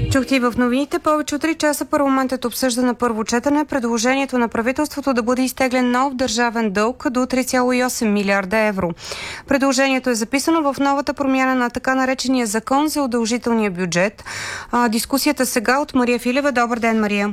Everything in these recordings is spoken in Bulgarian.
Чухте и в новините. Повече от 3 часа парламентът обсъжда на първо четене предложението на правителството да бъде изтеглен нов държавен дълг до 3,8 милиарда евро. Предложението е записано в новата промяна на така наречения закон за удължителния бюджет. Дискусията сега от Мария Филева. Добър ден, Мария.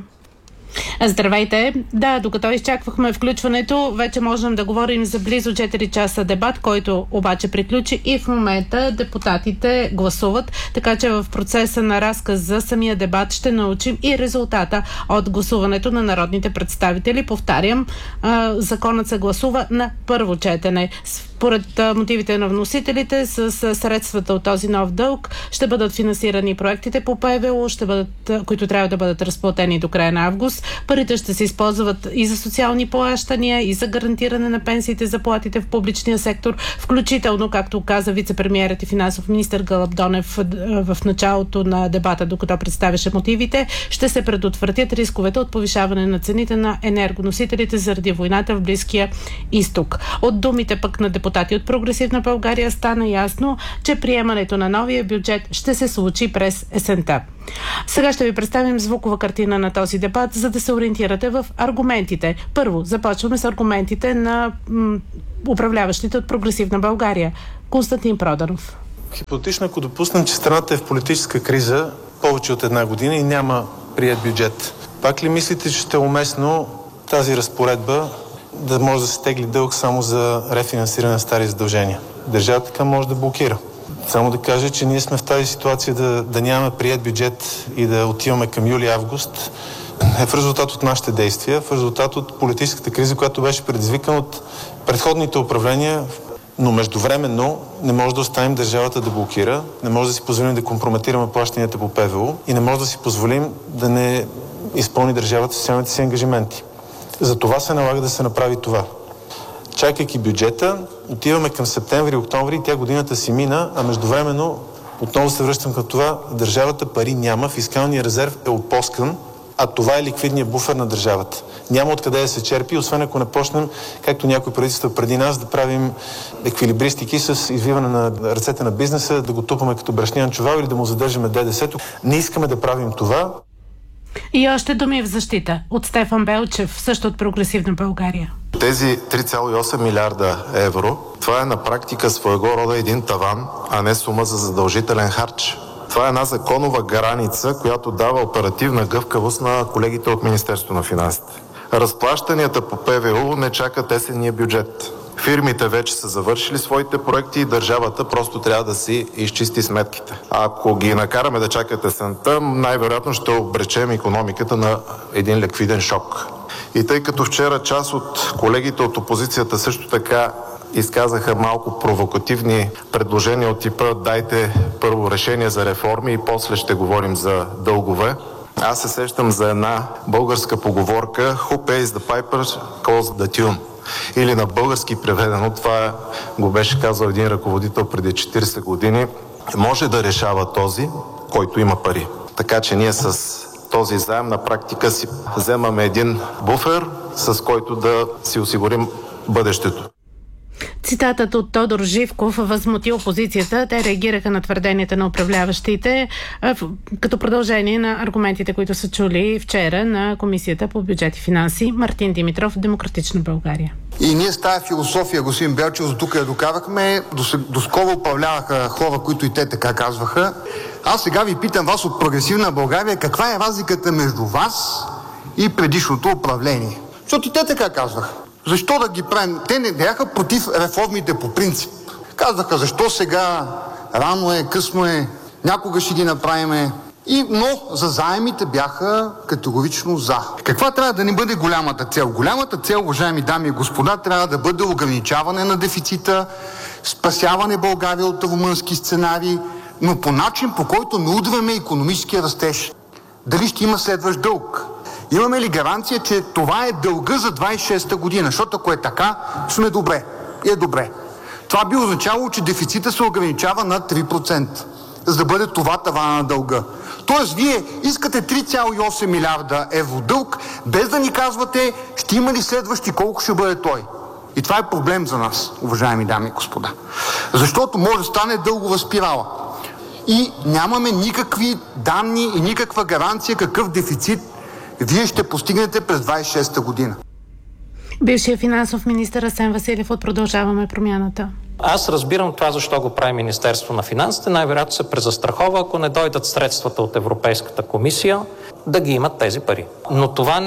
Здравейте! Да, докато изчаквахме включването, вече можем да говорим за близо 4 часа дебат, който обаче приключи и в момента депутатите гласуват, така че в процеса на разказ за самия дебат ще научим и резултата от гласуването на народните представители. Повтарям, законът се гласува на първо четене. Според мотивите на вносителите, с средствата от този нов дълг ще бъдат финансирани проектите по ПВУ, които трябва да бъдат разплатени до края на август. Парите ще се използват и за социални плащания, и за гарантиране на пенсиите и заплатите в публичния сектор, включително, както каза вице-премиерът и финансов министър Гълъб Донев в началото на дебата, докато представяше мотивите, ще се предотвратят рисковете от повишаване на цените на енергоносителите заради войната в Близкия изток. От думите пък на депутати от Прогресивна България стана ясно, че приемането на новия бюджет ще се случи през есента. Сега ще ви представим звукова картина на този дебат, за да се ориентирате в аргументите. Първо, започваме с аргументите на управляващите от Прогресивна България. Константин Проданов. Хипотетично, ако допуснем, че страната е в политическа криза повече от една година и няма приет бюджет, пак ли мислите, че ще е уместно тази разпоредба да може да се тегли дълг само за рефинансиране на стари задължения? Държавата така може да блокира. Само да кажа, че ние сме в тази ситуация да нямаме приет бюджет и да отиваме към юли-август е в резултат от нашите действия, в резултат от политическата криза, която беше предизвикана от предходните управления, но междувременно не може да оставим държавата да блокира, не може да си позволим да компрометираме плащанията по ПВУ и не може да си позволим да не изпълни държавата социалните си ангажименти. За това се налага да се направи това. Чакайки бюджета, отиваме към септември-октомври, тя годината си мина, а междувременно отново се връщам към това, държавата пари няма, фискалният резерв е опоскан, а това е ликвидният буфер на държавата. Няма откъде да се черпи, освен ако не почнем, както някои правителства преди нас, да правим еквилибристики с извиване на ръцете на бизнеса, да го тупаме като брашнян чувал или да му задържаме ДДС-то. Не искаме да правим това. И още думи в защита от Стефан Белчев, също от Прогресивна България. Тези 3,8 милиарда евро, това е на практика своего рода един таван, а не сума за задължителен харч. Това е една законова граница, която дава оперативна гъвкавост на колегите от Министерството на финансите. Разплащанията по ПВУ не чакат есенния бюджет. Фирмите вече са завършили своите проекти и държавата просто трябва да си изчисти сметките. Ако ги накараме да чакат есента, най-вероятно ще обречем икономиката на един ликвиден шок. И тъй като вчера част от колегите от опозицията също така изказаха малко провокативни предложения от типа дайте първо решение за реформи и после ще говорим за дългове, аз се сещам за една българска поговорка Who pays the piper calls the tune. Или на български преведено, това го беше казал един ръководител преди 40 години, може да решава този, който има пари. Така че ние с този заем на практика си вземаме един буфер, с който да си осигурим бъдещето. Цитатът от Тодор Живков възмути опозицията. Те реагираха на твърденията на управляващите като продължение на аргументите, които са чули вчера на Комисията по бюджет и финанси. Мартин Димитров, Демократична България. И ние с тая философия, господин Белчев, до тук я докарахме. Доскоро управляваха хора, които и те така казваха. Аз сега ви питам вас от Прогресивна България, каква е разликата между вас и предишното управление? Защото те така казваха. Защо да ги правим? Те не бяха против реформите по принцип. Казаха, защо сега, рано е, късно е, някога ще ги направиме. Но за заемите бяха категорично за. Каква трябва да ни бъде голямата цел? Голямата цел, уважаеми дами и господа, трябва да бъде ограничаване на дефицита, спасяване България от румънски сценарии, но по начин, по който не удряме икономическия растеж. Дали ще има следващ дълг? Имаме ли гаранция, че това е дълга за 26-та година? Защото ако е така, сме добре. И е добре. Това би означавало, че дефицита се ограничава на 3%, за да бъде това тавана на дълга. Тоест, вие искате 3,8 милиарда евро дълг, без да ни казвате, ще има ли следващи, колко ще бъде той. И това е проблем за нас, уважаеми дами и господа. Защото може да стане дългова спирала. и нямаме никакви данни и никаква гаранция какъв дефицит вие ще постигнете през 26-та година. Бившият финансов министър Асен Василев от Продължаваме промяната. Аз разбирам това защо го прави Министерство на финансите. Най-вероятно се презастрахова, ако не дойдат средствата от Европейската комисия, да ги имат тези пари. Но това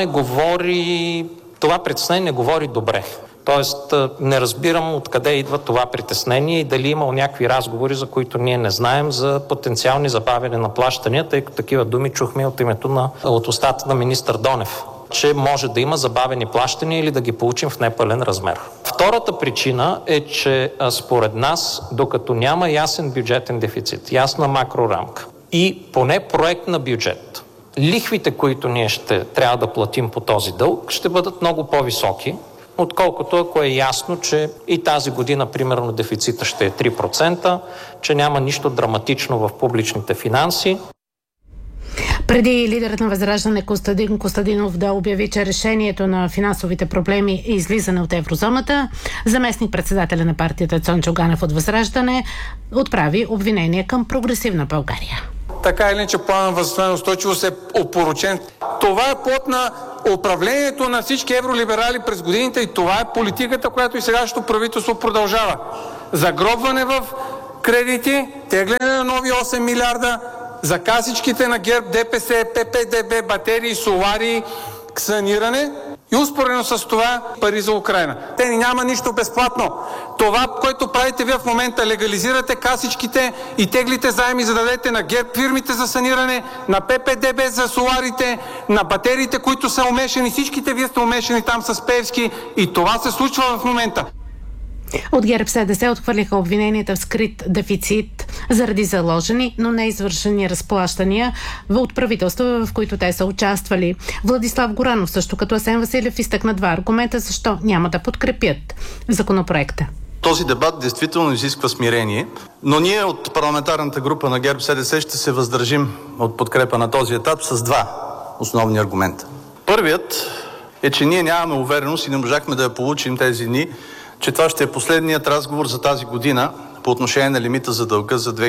притеснение не говори добре. Тоест не разбирам откъде идва това притеснение и дали имал някакви разговори, за които ние не знаем, за потенциални забавяне на плащания, тъй като такива думи чухме от устата на министър Донев, че може да има забавени плащания или да ги получим в непълен размер. Втората причина е, че според нас, докато няма ясен бюджетен дефицит, ясна макрорамка и поне проект на бюджет, лихвите, които ние ще трябва да платим по този дълг, ще бъдат много по-високи, отколкото ако е ясно, че и тази година, примерно, дефицита ще е 3%, че няма нищо драматично в публичните финанси. Преди лидерът на Възраждане Костадин Костадинов да обяви, че решението на финансовите проблеми е излизане от еврозоната, заместник-председателя на партията Цончо Ганев от Възраждане отправи обвинение към Прогресивна България. Така или иначе планът за възстановяване и устойчивост е опорочен. Това е плод на управлението на всички евролиберали през годините и това е политиката, която и сегашното правителство продължава. Загробване в кредити, тегляне на нови 8 милиарда, за касичките на ГЕРБ, ДПС, ППДБ, батерии, солари, саниране и успоредно с това пари за Украйна. Те няма нищо безплатно. Това, което правите вие в момента, легализирате касичките и теглите заеми, за да дадете на ГЕРБ фирмите за саниране, на ППДБ за соларите, на батериите, които са умешани. Всичките вие сте умешани там с Пеевски и това се случва в момента. От ГЕРБ-СДС отхвърлиха обвиненията в скрит дефицит заради заложени, но не извършени разплащания от правителства, в които те са участвали. Владислав Горанов, също като Асен Василев, изтъкна два аргумента защо няма да подкрепят законопроекта. Този дебат действително изисква смирение, но ние от парламентарната група на ГЕРБ-СДС ще се въздържим от подкрепа на този етап с два основни аргумента. Първият е, че ние нямаме увереност и не можахме да я получим тези дни, че това ще е последният разговор за тази година по отношение на лимита за дълга за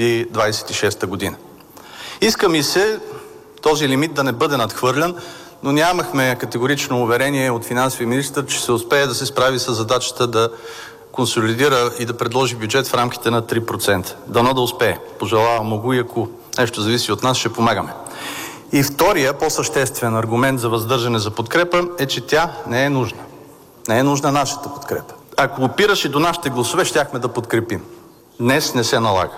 2026 година. Иска ми се този лимит да не бъде надхвърлян, но нямахме категорично уверение от финансовия министър, че се успее да се справи с задачата да консолидира и да предложи бюджет в рамките на 3%. Дано да успее. Пожелавам му го и ако нещо зависи от нас, ще помагаме. И втория, по-съществен аргумент за въздържане за подкрепа е, че тя не е нужна. Не е нужна нашата подкрепа. Ако опираше до нашите гласове, щяхме да подкрепим. Днес не се налага.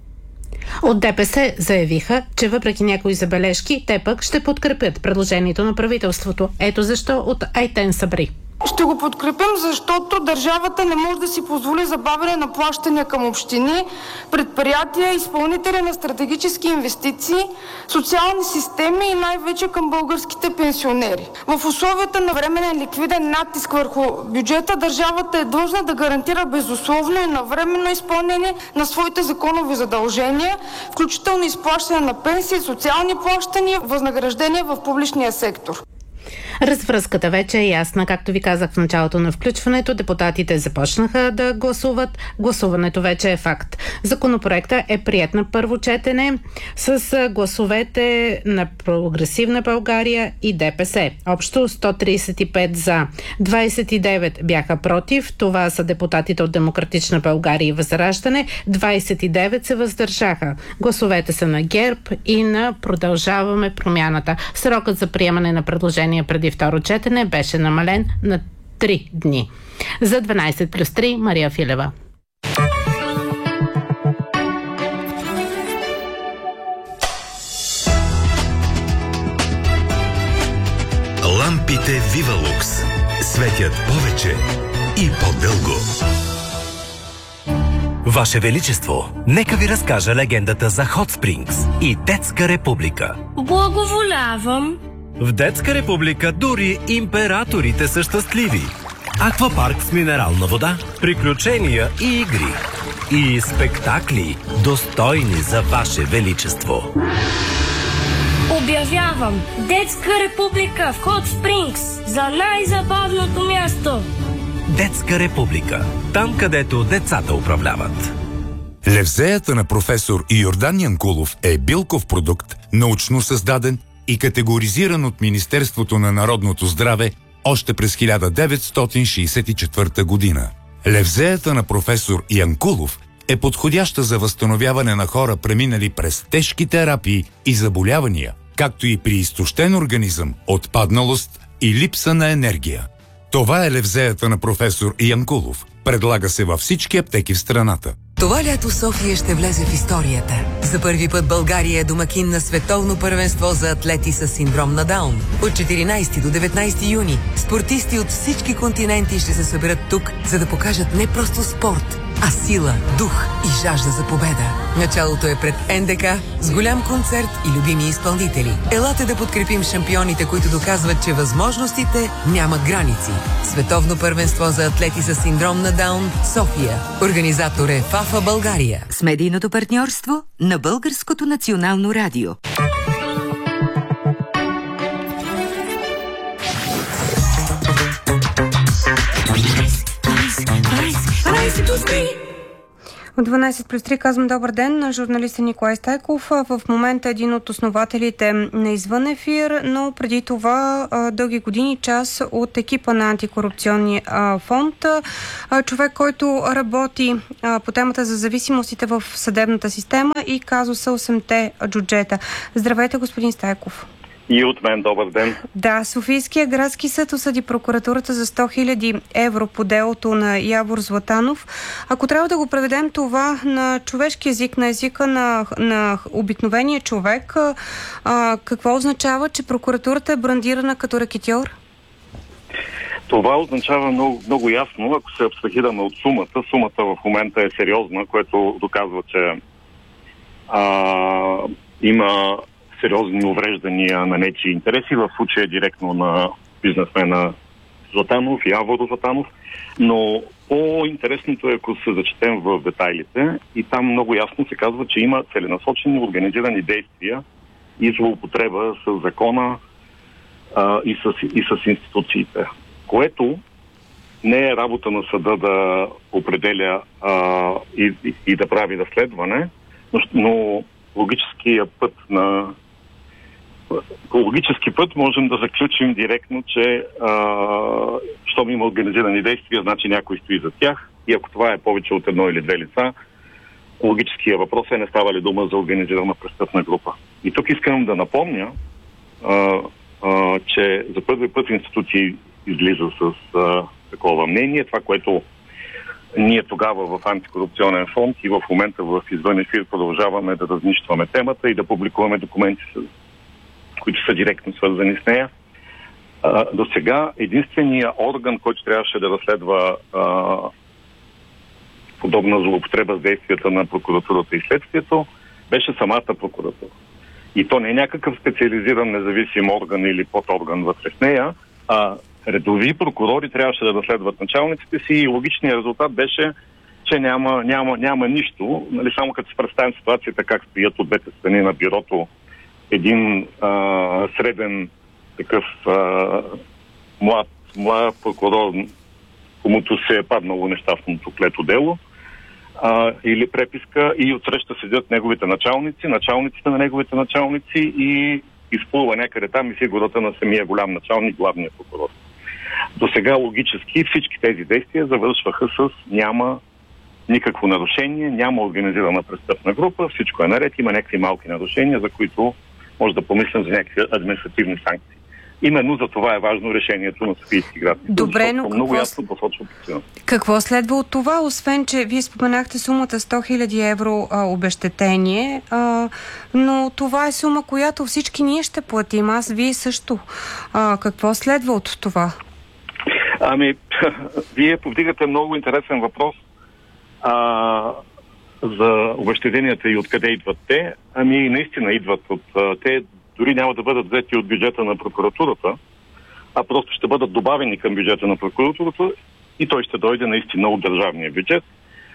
От ДПС заявиха, че въпреки някои забележки, те пък ще подкрепят предложението на правителството. Ето защо от Айтен Сабри. Ще го подкрепим, защото държавата не може да си позволи забавяне на плащания към общини, предприятия, изпълнители на стратегически инвестиции, социални системи и най-вече към българските пенсионери. В условията на временен ликвиден натиск върху бюджета, държавата е длъжна да гарантира безусловно и навременно изпълнение на своите законови задължения, включително изплащане на пенсии, социални плащания, възнаграждения в публичния сектор. Развръзката вече е ясна. Както ви казах в началото на включването, депутатите започнаха да гласуват. Гласуването вече е факт. Законопроектът е приет на първо четене с гласовете на Прогресивна България и ДПС. Общо 135 за, 29 бяха против. Това са депутатите от Демократична България и Възраждане. 29 се въздържаха. Гласовете са на ГЕРБ и на Продължаваме промяната. Срокът за приемане на предложения преди второ четене беше намален на 3 дни. За 12+3 Мария Филева. Лампите Вивалукс светят повече и по-дълго. Ваше Величество, нека ви разкажа легендата за Hot Springs и Детска република. Благоволявам. В Детска република дори императорите са щастливи. Аквапарк с минерална вода, приключения и игри. И спектакли, достойни за Ваше Величество. Обявявам Детска република в Hot Springs за най-забавното място. Детска република. Там, където децата управляват. Левзеята на професор Йордан Янкулов е билков продукт, научно създаден и категоризиран от Министерството на народното здраве още през 1964 година. Левзеята на професор Янкулов е подходяща за възстановяване на хора, преминали през тежки терапии и заболявания, както и при изтощен организъм, отпадналост и липса на енергия. Това е левзеята на професор Янкулов. Предлага се във всички аптеки в страната. Това лято София ще влезе в историята. За първи път България е домакин на световно първенство за атлети с синдром на Даун. От 14 до 19 юни спортисти от всички континенти ще се съберат тук, за да покажат не просто спорт, а сила, дух и жажда за победа. Началото е пред НДК с голям концерт и любими изпълнители. Елате да подкрепим шампионите, които доказват, че възможностите нямат граници. Световно първенство за атлети с синдром на Даун, София. Организатор е ФАФА България. С медийното партньорство на Българското национално радио. От 12+3 казвам добър ден на журналиста Николай Стайков. В момента един от основателите на Извън ефир, но преди това дълги години част от екипа на антикорупционния фонд. Човек, който работи по темата за зависимостите в съдебната система и казуса 8-те джуджета. Здравейте, господин Стайков. И от мен добър ден. Да, Софийския градски съд осъди прокуратурата за 100 000 евро по делото на Явор Златанов. Ако трябва да го преведем това на човешки език, на езика на обикновения човек, какво означава, че прокуратурата е брандирана като рекетьор? Това означава много ясно, ако се абстрахираме от сумата. Сумата в момента е сериозна, което доказва, че има сериозни увреждания на нечии интереси, в случая директно на бизнесмена Златанов, Явор Златанов, но по-интересното е, ако се зачетем в детайлите, и там много ясно се казва, че има целенасочени организирани действия и злоупотреба с закона и с институциите, което не е работа на съда да определя и да прави разследване, но по логически път можем да заключим директно, че щом има организирани действия, значи някой стои за тях, и ако това е повече от едно или две лица, логическия въпрос е: не става ли дума за организирана престъпна група. И тук искам да напомня, че за първи път институции излиза с такова мнение. Това, което ние тогава в Антикорупционен фонд и в момента в Извън ефир продължаваме да разнищваме темата и да публикуваме документи, които са директно свързани с нея. До сега единственият орган, който трябваше да разследва подобна злоупотреба с действията на прокуратурата и следствието, беше самата прокуратура. И то не е някакъв специализиран независим орган или подорган вътре в нея, а редови прокурори трябваше да разследват началниците си, и логичният резултат беше, че няма нищо. Нали, само като се представим ситуацията как стоят от двете страни на бюрото един среден такъв млад прокурор, комуто се е паднало нещастното клето дело, или преписка, и отсреща седят неговите началниците на неговите началници, и изплува някъде там и фигурата на самия голям началник, главния прокурор. До сега логически всички тези действия завършваха с няма никакво нарушение, няма организирана престъпна група, всичко е наред, има някакви малки нарушения, за които може да помислим за някакви административни санкции. Именно за това е важно решението на Софийски град. Добре, но много ясно посочва причината. Какво следва от това, освен че вие споменахте сумата 100 000 евро обезщетение, но това е сума, която всички ние ще платим, вие също. Какво следва от това? Вие повдигате много интересен въпрос за обезщетенията и откъде идват те. Наистина идват те дори няма да бъдат взети от бюджета на прокуратурата, а просто ще бъдат добавени към бюджета на прокуратурата и той ще дойде наистина от държавния бюджет.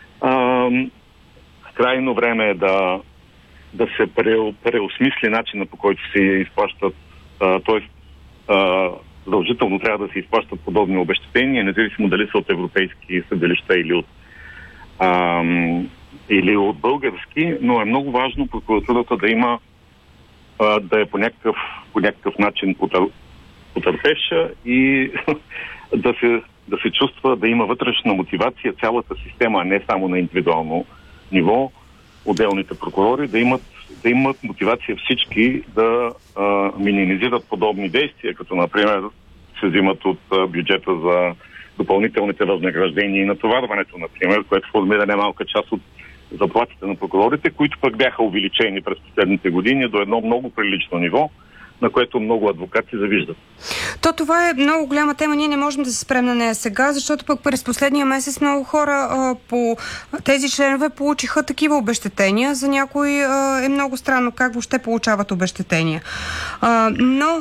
Крайно време е да се преосмисли начина, по който се изплащат, т.е. задължително трябва да се изплащат подобни обезщетения, независимо дали са от европейски съдилища или от или от български, но е много важно прокуратурата да има да е по някакъв начин потърпевша и да се чувства, да има вътрешна мотивация цялата система, а не само на индивидуално ниво, отделните прокурори, да имат мотивация всички да минимизират подобни действия, като например се взимат от бюджета за допълнителните възнаграждения и натоварването, например, което формира немалка част от заплатите на прокурорите, които пък бяха увеличени през последните години до едно много прилично ниво, на което много адвокати завиждат. Това е много голяма тема. Ние не можем да се спрем на нея сега, защото пък през последния месец много хора по тези членове получиха такива обезщетения. За някой е много странно как въобще получават обезщетения. Но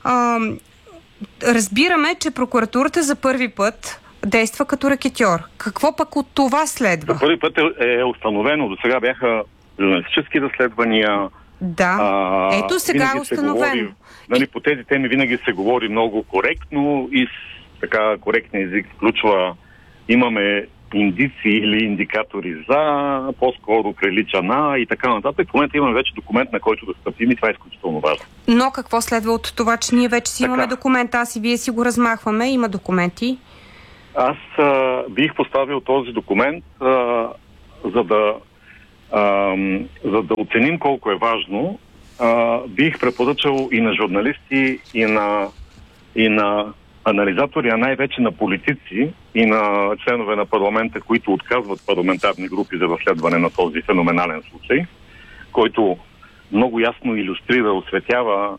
разбираме, че прокуратурата за първи път действа като рекетьор. Какво пък от това следва? За първи път е установено. До сега бяха журналистически разследвания. Да, ето сега е установено. По тези теми винаги се говори много коректно и с така коректния език включва имаме индици или индикатори за, по-скоро прилича на и така нататък. В момента имаме вече документ, на който да стъпим и това е изключително важно. Но какво следва от това, че ние вече си имаме документ? Аз и вие си го размахваме, има документи. Аз бих поставил този документ, за да оценим колко е важно, бих препоръчал и на журналисти, и на анализатори, а най-вече на политици и на членове на парламента, които отказват парламентарни групи за разследване на този феноменален случай, който много ясно илюстрира, осветява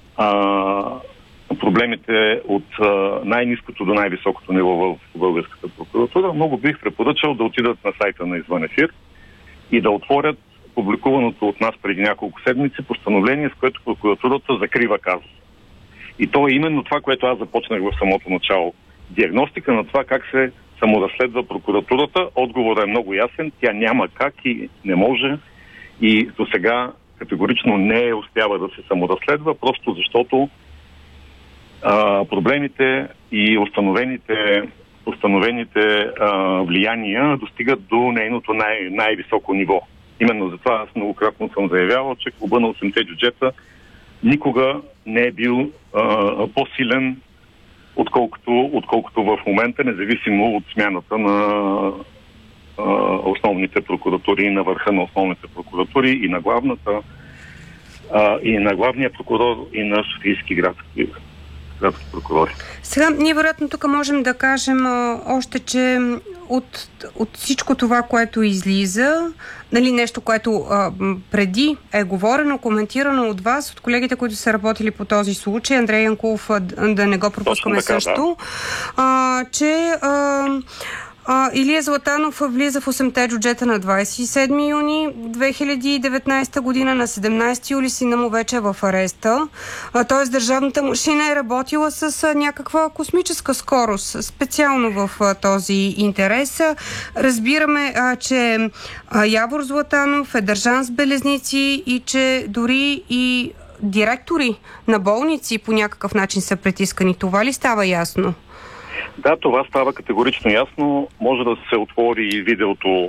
проблемите от най-ниското до най-високото ниво в българската прокуратура. Много бих препоръчал да отидат на сайта на Извън ефир и да отворят публикуваното от нас преди няколко седмици постановление, с което прокуратурата закрива казус. И то е именно това, което аз започнах в самото начало. Диагностика на това как се саморазследва прокуратурата. Отговорът е много ясен. Тя няма как и не може. И до сега категорично не е успява да се саморазследва, просто защото проблемите и установените влияния достигат до нейното най-високо ниво. Именно затова аз многократно съм заявявал, че клуба на 8-те джуджета никога не е бил по-силен, отколкото в момента, независимо от смяната на основните прокуратури, на върха на основните прокуратури и на главната, и на главния прокурор, и на Софийски градски прокурори. Сега, ние вероятно тук можем да кажем още, че от всичко това, което излиза, нещо, което преди е говорено, коментирано от вас, от колегите, които са работили по този случай, Андрей Янкулов, да не го пропускаме така, също, да. Че Илия Златанов влиза в 8-те джуджета на 27 юни 2019 година, на 17 юли сина му вече е в ареста. Т.е. държавната машина е работила с някаква космическа скорост, специално в този интерес. Разбираме, че Явор Златанов е държан с белезници и че дори и директори на болници по някакъв начин са притискани. Това ли става ясно? Да, това става категорично ясно. Може да се отвори и видеото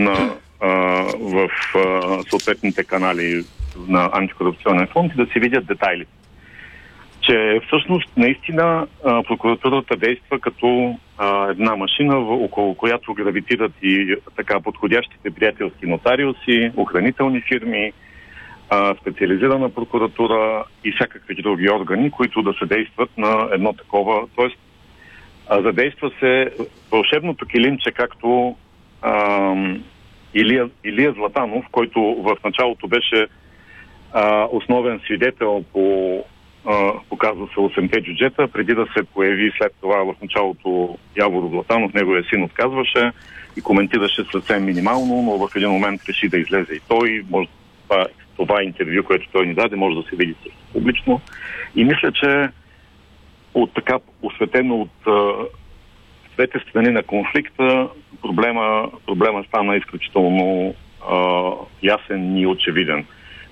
в съответните канали на Антикорупционен фонд и да се видят детайлите. Че всъщност наистина прокуратурата действа като една машина, около която гравитират и така подходящите приятелски нотариуси, охранителни фирми, специализирана прокуратура и всякакви други органи, които да съдействат на едно такова. Тоест, задейства се вълшебното килимче, както Илия Златанов, който в началото беше основен свидетел по казуса 8-те джуджета, преди да се появи след това в началото Явор Златанов, неговия син отказваше и коментираше съвсем минимално, но в един момент реши да излезе и той. Може това интервю, което той ни даде, може да се види също публично. И мисля, че от така осветено от двете страни на конфликта, проблема стана изключително ясен и очевиден.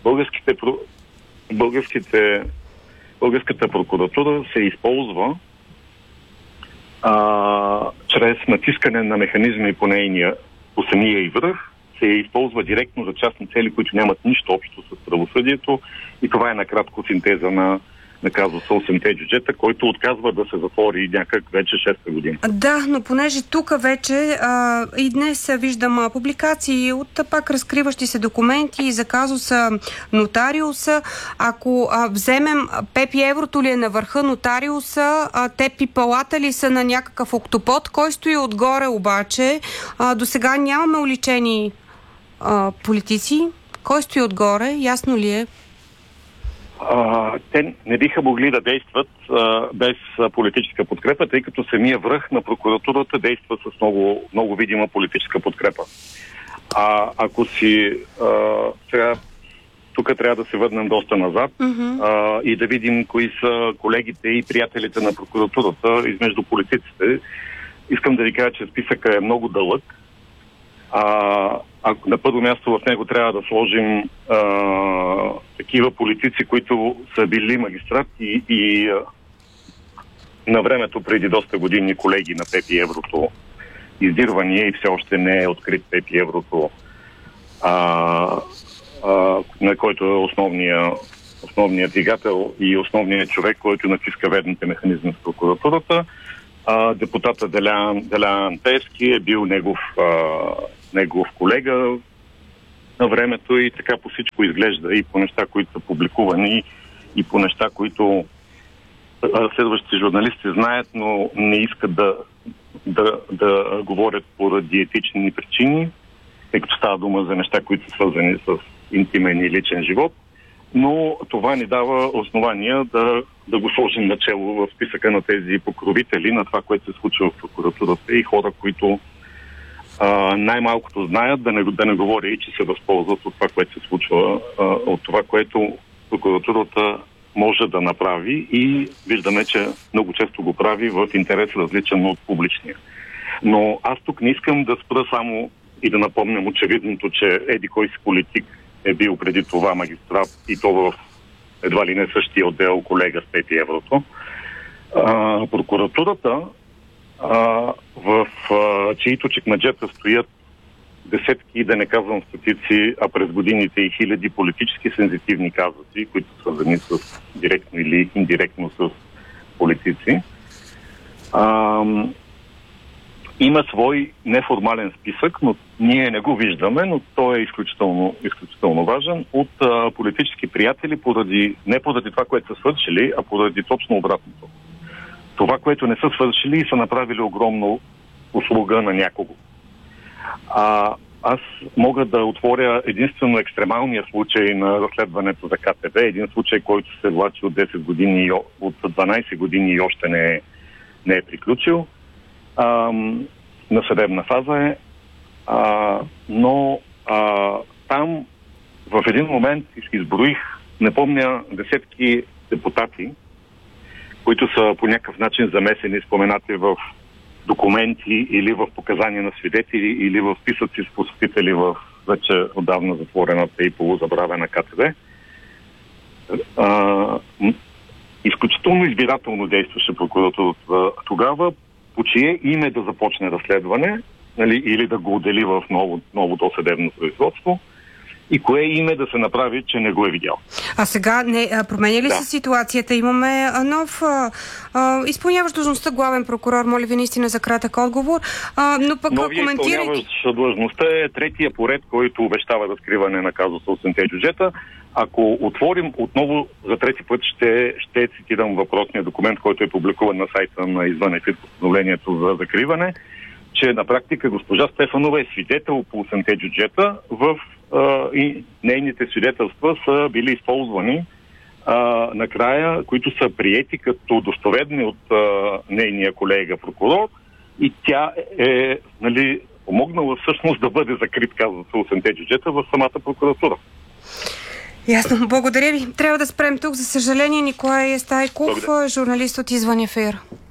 Българската прокуратура се използва чрез натискане на механизми по самия и връх, се използва директно за частни цели, които нямат нищо общо с правосъдието. И това е накратко синтеза на казуса 8-те джуджета, който отказва да се затвори някак вече 6-та година. Да, но понеже тук вече и днес виждам публикации от пак разкриващи се документи за казуса нотариуса. Ако вземем Пепи Еврото ли е на върха нотариуса, те пипалата ли са на някакъв октопод, кой стои отгоре обаче? До сега нямаме уличени политици. Кой стои отгоре? Ясно ли е? Те не биха могли да действат без политическа подкрепа, тъй като самия връх на прокуратурата действа с много, много видима политическа подкрепа. Ако си сега тук трябва да се върнем доста назад и да видим кои са колегите и приятелите на прокуратурата измежду политиците. Искам да ви кажа, че списъкът е много дълъг. На първо място в него трябва да сложим такива политици, които са били магистрати и на времето преди доста години колеги на Пепи Еврото, издирвания и все още не е открит Пепи Еврото, на който е основният двигател и основният човек, който натиска верните механизми в прокуратурата. Депутата Делян Пеевски е бил негов колега на времето и така по всичко изглежда и по неща, които са публикувани и по неща, които следващите журналисти знаят, но не искат да говорят поради етични причини, тъй като става дума за неща, които са свързани с интимен и личен живот. Но това ни дава основания да го сложим начело в списъка на тези покровители на това, което се случва в прокуратурата и хора, които най-малкото знаят, да не говори, че се възползват от това, което се случва, от това, което прокуратурата може да направи и виждаме, че много често го прави в интерес различен от публичния. Но аз тук не искам да спра само и да напомням очевидното, че еди кой си политик е бил преди това магистрат и то в едва ли не същия отдел колега с Пепи Еврото. Прокуратурата, в чието чекмеджета стоят десетки, да не казвам стотици, а през годините и хиляди политически сензитивни казуси, които са свързани с директно или индиректно с политици, има свой неформален списък, но ние не го виждаме, но той е изключително важен от политически приятели не поради това, което са свършили, а поради точно обратното. Това, което не са свършили и са направили огромно услуга на някого. Аз мога да отворя единствено екстремалния случай на разследването за КТБ, един случай, който се влачи от 10 години, от 12 години и още не е приключил. На съдебна фаза е, но там в един момент изброих, не помня, десетки депутати, които са по някакъв начин замесени, споменати в документи или в показания на свидетели или в списъци с посетители в вече отдавна затворената и полузабравена КТБ. Изключително избирателно действаше прокуратурата тогава, по чие име да започне разследване, или да го отдели в ново досъдебно производство и кое име да се направи, че не го е видял. А сега променя ли се ситуацията? Имаме нов изпълняващ длъжността главен прокурор. Моля ви наистина за кратък отговор. Но пък коментирайки... длъжността е третия поред, който обещава разкриване на казуса 8-те джуджета. Ако отворим отново за трети път, ще цитирам въпросния документ, който е публикуван на сайта на Извън ефир постановлението за закриване, че на практика госпожа Стефанова е свидетел по 8-те джуджета и нейните свидетелства са били използвани накрая, които са приети като достоверни от нейния колега прокурор и тя е помогнала всъщност да бъде закрит казуса 8-те джуджета в самата прокуратура. Ясно, благодаря ви. Трябва да спрем тук. За съжаление, Николай Стайков, журналист от Извън ефир.